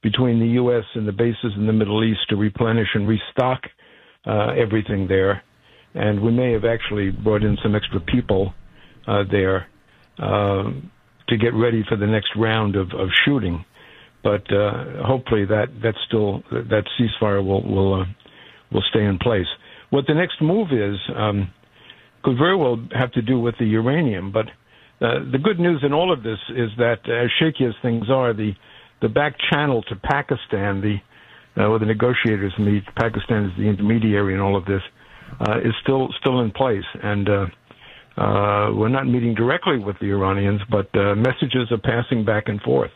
between the U.S. and the bases in the Middle East to replenish and restock everything there. And we may have actually brought in some extra people there to get ready for the next round of shooting. But hopefully that ceasefire will stay in place. What the next move is could very well have to do with the uranium. But the good news in all of this is that, as shaky as things are, the back channel to Pakistan, where the negotiators meet, Pakistan is the intermediary in all of this, is still in place. And we're not meeting directly with the Iranians, but messages are passing back and forth.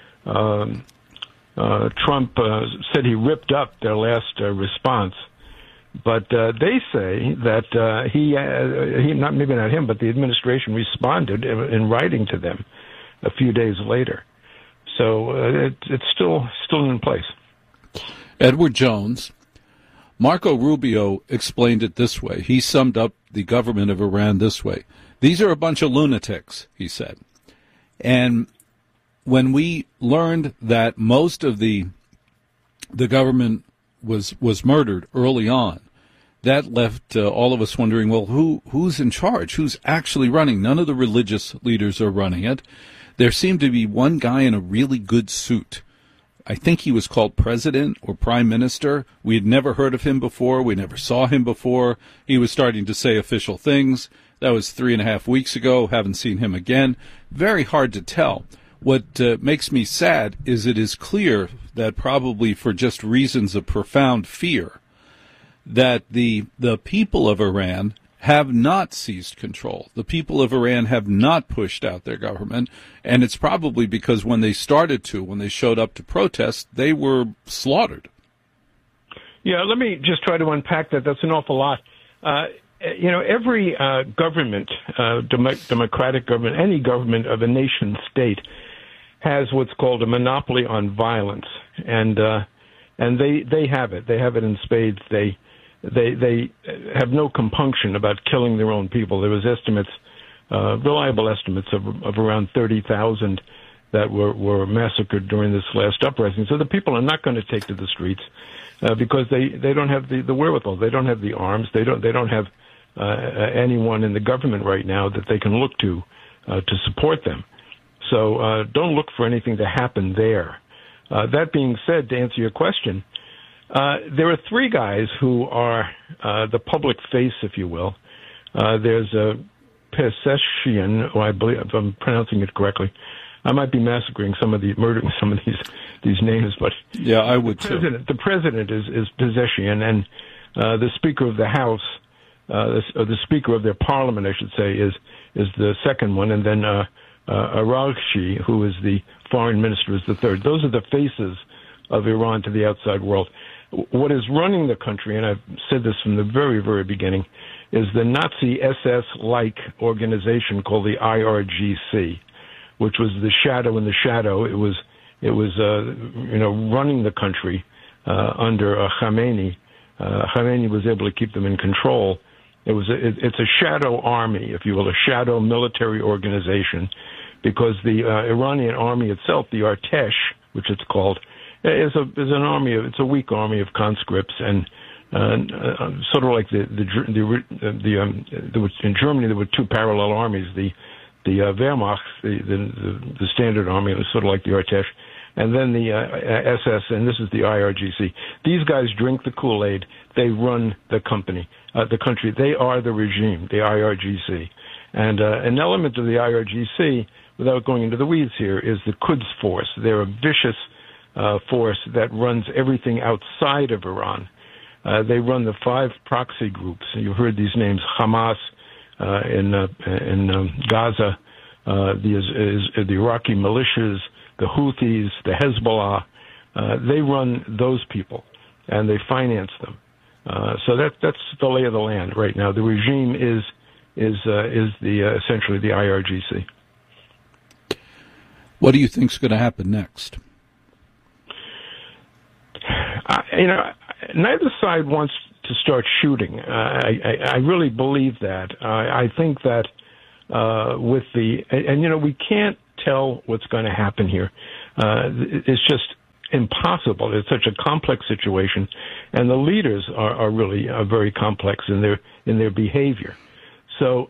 Trump said he ripped up their last response, but they say that maybe not him, but the administration responded in writing to them a few days later. So it's still in place. Edward Jones. Marco Rubio explained it this way. He summed up the government of Iran this way. These are a bunch of lunatics, he said. And when we learned that most of the government was murdered early on, that left all of us wondering, well, who's in charge? Who's actually running? None of the religious leaders are running it. There seemed to be one guy in a really good suit. I think he was called president or prime minister. We had never heard of him before. We never saw him before. He was starting to say official things. That was 3.5 weeks ago. Haven't seen him again. Very hard to tell. What makes me sad is it is clear that probably for just reasons of profound fear, that the people of Iran have not seized control. The people of Iran have not pushed out their government, and it's probably because when they showed up to protest, they were slaughtered. Yeah, let me just try to unpack that. That's an awful lot. Every government, democratic government, any government of a nation state has what's called a monopoly on violence, and they have it. They have it in spades. They have no compunction about killing their own people. There was estimates, reliable estimates of around 30,000 that were massacred during this last uprising. So the people are not going to take to the streets because they don't have the wherewithal. They don't have the arms. They don't have anyone in the government right now that they can look to support them. So don't look for anything to happen there. That being said, to answer your question, there are three guys who are the public face, if you will. There's Pezeshkian, I believe, if I'm pronouncing it correctly. I might be murdering some of these names, but yeah, I would too. The president is Pezeshkian, and the Speaker of the House, or the Speaker of their Parliament, I should say, is the second one, and then Araghchi, who is the Foreign Minister, is the third. Those are the faces of Iran to the outside world. What is running the country, and I've said this from the very, very beginning, is the Nazi SS-like organization called the IRGC, which was the shadow in the shadow. It was running the country under Khamenei. Khamenei was able to keep them in control. It's a shadow army, if you will, a shadow military organization, because the Iranian army itself, the Artesh, which it's called, is an army. It's a weak army of conscripts, and sort of like in Germany there were two parallel armies: the Wehrmacht, the standard army, it was sort of like the Artesh, and then the SS, and this is the IRGC. These guys drink the Kool-Aid. They run the country. They are the regime, the IRGC. And an element of the IRGC, without going into the weeds here, is the Quds Force. They're a vicious force that runs everything outside of Iran. They run the 5 proxy groups. You heard these names: Hamas in Gaza, the Iraqi militias, the Houthis, the Hezbollah. They run those people, and they finance them. So that's the lay of the land right now. The regime is essentially the IRGC. What do you think is going to happen next? Neither side wants to start shooting. I really believe that. I think that we can't tell what's going to happen here. It's just impossible. It's such a complex situation, and the leaders are really very complex in their behavior. So,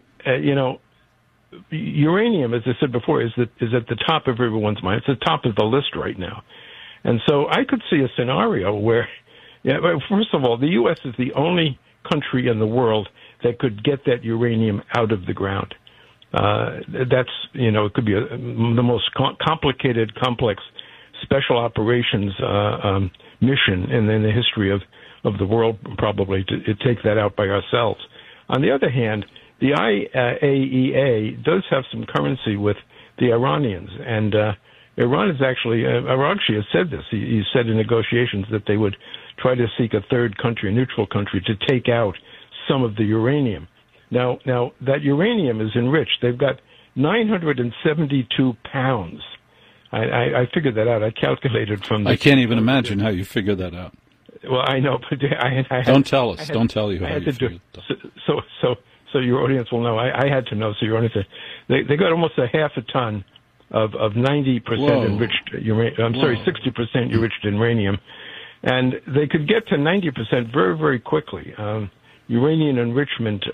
uranium, as I said before, is at the top of everyone's mind. It's the top of the list right now. And so I could see a scenario where, first of all, the U.S. is the only country in the world that could get that uranium out of the ground. That's, it could be the most complicated, complex special operations mission in the history of the world, probably, to take that out by ourselves. On the other hand, the IAEA does have some currency with the Iranians, and Iran is actually, Araghchi has said this. He said in negotiations that they would try to seek a third country, a neutral country, to take out some of the uranium. Now that uranium is enriched. They've got 972 pounds. I figured that out. I calculated from. I can't even imagine how you figured that out. Well, I know, but don't tell us. Don't tell you how you figured it out. So your audience will know. I had to know. So your audience, they got almost a half a ton of 90% enriched uranium. 60% enriched uranium, and they could get to 90% very, very quickly. Uranium enrichment,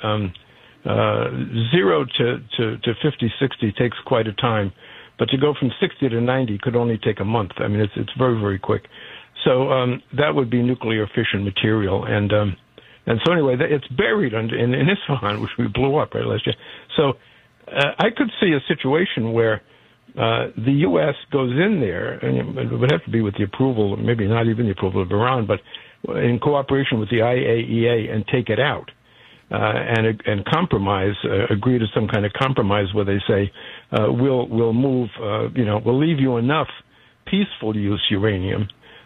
0 to 50, 60 takes quite a time, but to go from 60 to 90 could only take a month. I mean, it's very, very quick. So that would be nuclear fission material, and so anyway, it's buried in Isfahan, which we blew up right last year. So I could see a situation where the U.S. goes in there, and it would have to be with the approval, maybe not even the approval of Iran, but in cooperation with the IAEA, and take it out and compromise, agree to some kind of compromise where they say we'll move, we'll leave you enough peaceful use uranium,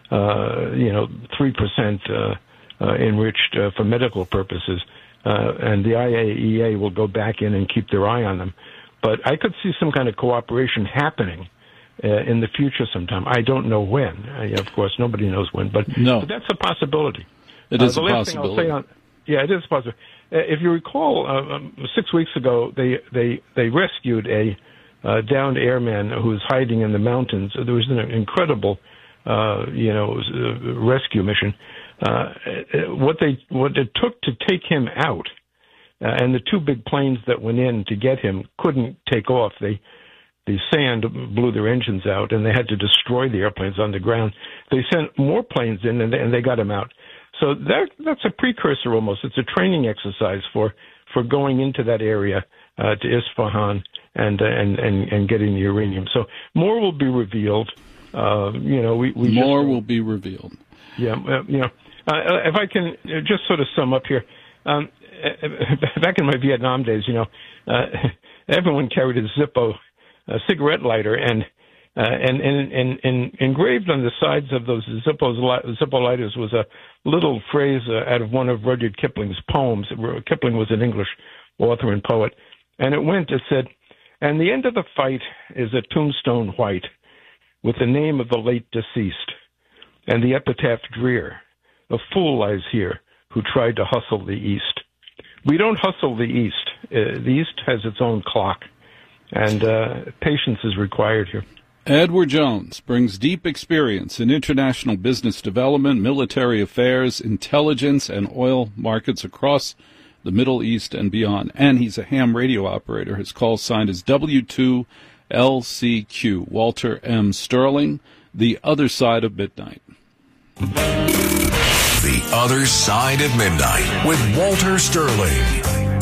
3% enriched for medical purposes, and the IAEA will go back in and keep their eye on them. But I could see some kind of cooperation happening in the future sometime. I don't know when. Of course, nobody knows when, but that's a possibility. It is a possibility. It is a possibility. If you recall, 6 weeks ago, they rescued a downed airman who was hiding in the mountains. There was an incredible, rescue mission. What it took to take him out, and the two big planes that went in to get him couldn't take off. The sand blew their engines out, and they had to destroy the airplanes on the ground. They sent more planes in, and they got him out. So that's a precursor almost. It's a training exercise for going into that area to Isfahan and getting the uranium. So more will be revealed. More will be revealed. Yeah, if I can just sort of sum up here, back in my Vietnam days, everyone carried a Zippo cigarette lighter, and engraved on the sides of those Zippo lighters was a little phrase out of one of Rudyard Kipling's poems. Kipling was an English author and poet, and it said, "And the end of the fight is a tombstone white, with the name of the late deceased, and the epitaph drear. A fool lies here who tried to hustle the East." We don't hustle the East. The East has its own clock, and patience is required here. Edward Jones brings deep experience in international business development, military affairs, intelligence, and oil markets across the Middle East and beyond. And he's a ham radio operator. His call sign is W2LCQ. Walter M. Sterling, The Other Side of Midnight. The Other Side of Midnight with Walter Sterling.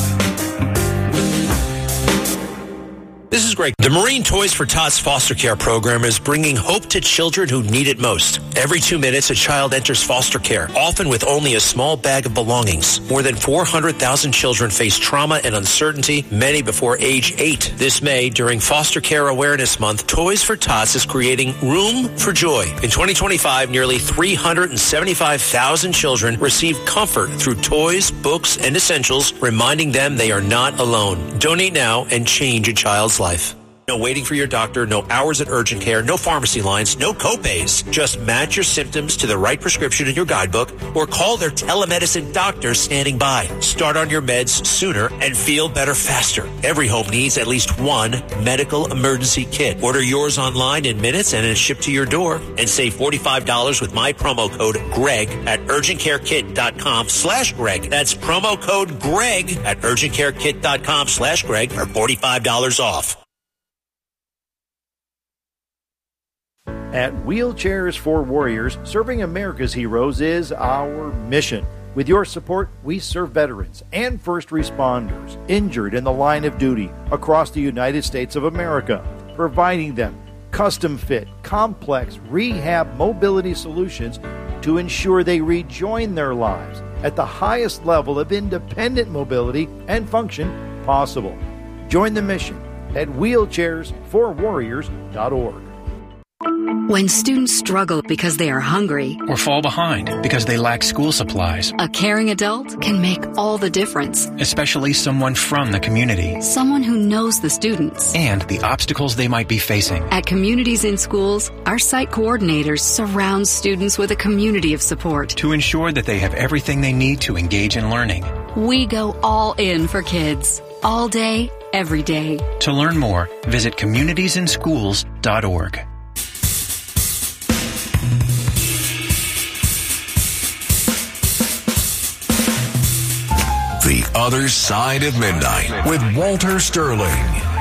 This is Greg. The Marine Toys for Tots foster care program is bringing hope to children who need it most. Every 2 minutes, a child enters foster care, often with only a small bag of belongings. More than 400,000 children face trauma and uncertainty, many before age 8. This May, during Foster Care Awareness Month, Toys for Tots is creating Room for Joy. In 2025, nearly 375,000 children received comfort through toys, books, and essentials, reminding them they are not alone. Donate now and change a child's life. No waiting for your doctor, no hours at urgent care, no pharmacy lines, no copays. Just match your symptoms to the right prescription in your guidebook or call their telemedicine doctor standing by. Start on your meds sooner and feel better faster. Every home needs at least one medical emergency kit. Order yours online in minutes and it's shipped to your door. And save $45 with my promo code GREG at urgentcarekit.com/Greg. That's promo code GREG at urgentcarekit.com/Greg for $45 off. At Wheelchairs for Warriors, serving America's heroes is our mission. With your support, we serve veterans and first responders injured in the line of duty across the United States of America, providing them custom-fit, complex rehab mobility solutions to ensure they rejoin their lives at the highest level of independent mobility and function possible. Join the mission at wheelchairsforwarriors.org. When students struggle because they are hungry or fall behind because they lack school supplies, a caring adult can make all the difference. Especially someone from the community. Someone who knows the students and the obstacles they might be facing. At Communities in Schools, our site coordinators surround students with a community of support to ensure that they have everything they need to engage in learning. We go all in for kids, all day, every day. To learn more, visit communitiesinschools.org. The Other Side of Midnight with Walter Sterling.